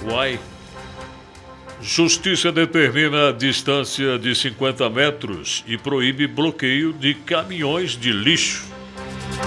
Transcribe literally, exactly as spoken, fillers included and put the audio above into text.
Uai. Justiça determina a distância de cinquenta metros e proíbe bloqueio de caminhões de lixo.